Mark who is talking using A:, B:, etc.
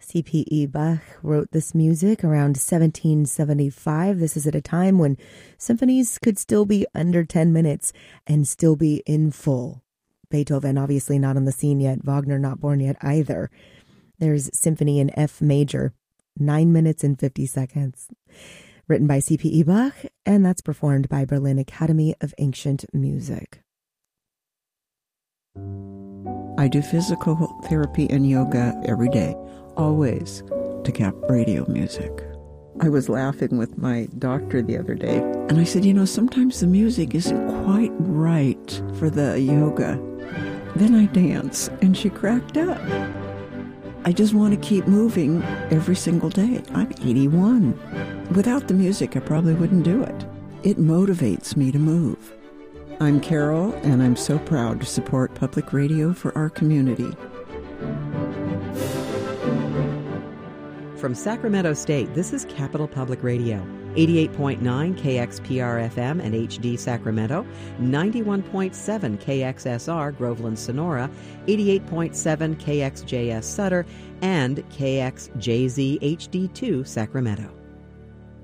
A: C.P.E. Bach wrote this music around 1775. This is at a time when symphonies could still be under 10 minutes and still be in full. Beethoven obviously not on the scene yet, Wagner not born yet either. There's Symphony in F major, 9 minutes and 50 seconds. Written by C.P.E. Bach, and that's performed by Berlin Academy of Ancient Music.
B: I do physical therapy and yoga every day, always to Cap Radio music. I was laughing with my doctor the other day, and I said, sometimes the music isn't quite right for the yoga. Then I dance, and she cracked up. I just want to keep moving every single day. I'm 81. Without the music, I probably wouldn't do it. It motivates me to move. I'm Carol, and I'm so proud to support public radio for our community.
C: From Sacramento State, this is Capital Public Radio, 88.9 KXPR-FM and HD Sacramento, 91.7 KXSR Groveland Sonora, 88.7 KXJS Sutter, and KXJZ HD2 Sacramento.